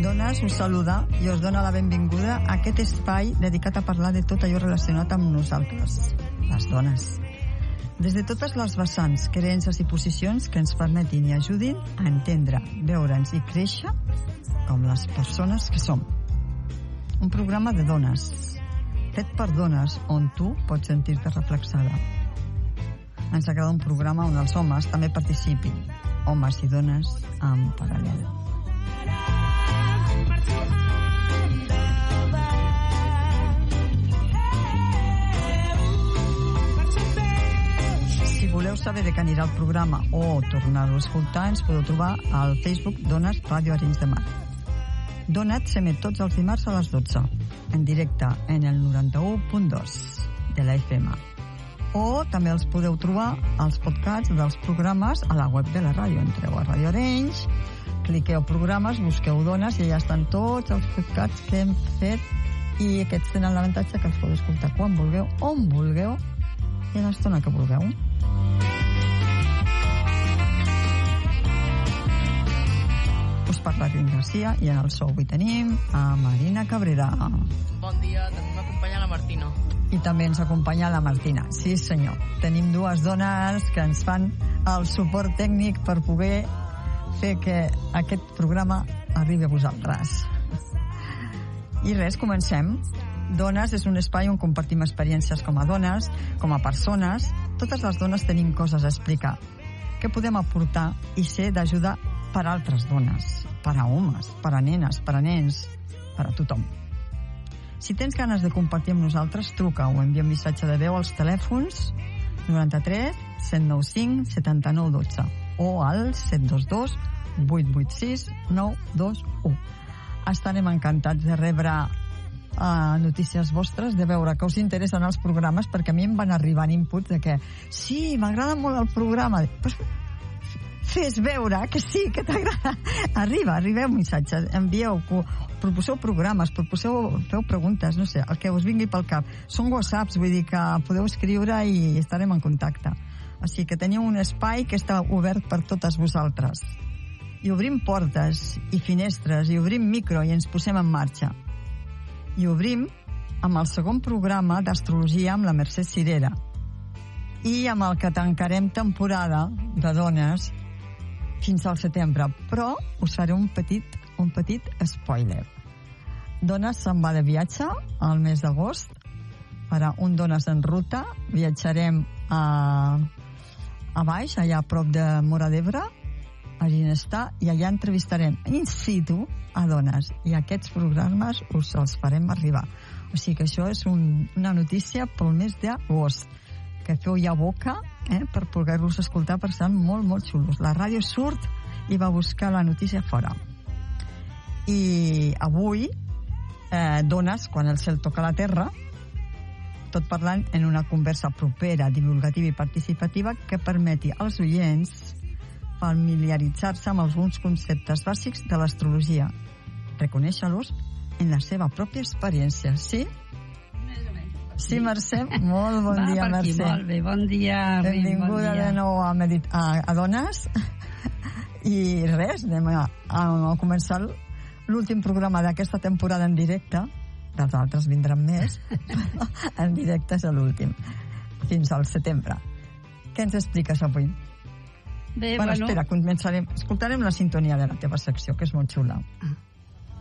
Dones us saluda i us dona la benvinguda a aquest espai dedicat a parlar de tot allò relacionat amb nosaltres, les dones. Des de totes les vessants, creences i posicions que ens permetin i ajudin a entendre, veure'ns i créixer com les persones que som. Un programa de dones, fet per dones, on tu pots sentir-te reflexada. Ens agrada un programa on els homes també participin, homes i dones en paral·lel. Si voleu saber de què anirà el programa o tornar-ho a escoltar, ens podeu trobar al Facebook Dones Ràdio Arenys de Mar. Donat s'emet tots els dimarts a les 12, en directe en el 91.2 de la FM. O també els podeu trobar als podcasts dels programes a la web de la ràdio. Entreu a Ràdio Arenys, cliqueu programes, busqueu dones i allà estan tots els podcasts que hem fet i aquests tenen l'avantatge que els podeu escoltar quan vulgueu, on vulgueu i a l'estona que vulgueu. Us parla Rin Garcia i en el so avui tenim a Marina Cabrera. Bon dia, també m'acompanya la Martina. I també ens acompanya la Martina. Sí, senyor. Tenim dues dones que ens fan el suport tècnic per poder fer que aquest programa arribi a vosaltres. I res, comencem. Dones és un espai on compartim experiències com a dones, com a persones. Totes les dones tenim coses a explicar. Què podem aportar i ser d'ajuda per a altres dones, per a homes, per a nenes, per a nens, per a tothom. Si tens ganes de compartir amb nosaltres, truca o envia un missatge de veu als telèfons 93 195 79 12 o al 722 886 921. Estarem encantats de rebre notícies vostres, de veure que us interessen els programes, perquè a mi em van arribant inputs de que sí, m'agrada molt el programa. Pues, fes veure que sí, que t'agrada. Arribeu missatges, envieu, proposeu programes, feu preguntes, no sé, el que us vingui pel cap. Són whatsapps, vull dir que podeu escriure i estarem en contacte. Així que teniu un espai que està obert per totes vosaltres. I obrim portes i finestres, i obrim micro i ens posem en marxa. I obrim amb el segon programa d'astrologia amb la Mercè Cirera. I amb el que tancarem temporada de dones fins al setembre, però us faré un petit spoiler. Dones se'n va de viatge al mes d'agost, farà un Dones en Ruta, viatjarem a baix, allà a prop de Móra d'Ebre, a Ginestar, i allà entrevistarem in situ a dones, i aquests programes us els farem arribar. O sigui que això és una notícia pel mes d'agost, que feu ja boca per poder-los escoltar, perquè estan molt, molt xulos. La ràdio surt i va buscar la notícia fora. I avui, dones, quan el cel toca la terra, tot parlant en una conversa propera, divulgativa i participativa que permeti als oients familiaritzar-se amb alguns conceptes bàsics de l'astrologia, reconèixer-los en la seva pròpia experiència. Sí? Sí, Mercè, molt bon dia, Mercè. Molt bé, bon dia. Benvinguda de nou a Dones. I res, anem a començar l'últim programa d'aquesta temporada en directe. Els altres vindran més. En directe és l'últim, fins al setembre. Què ens expliques avui? Bé, Espera, començarem. Escoltarem la sintonia de la teva secció, que és molt xula.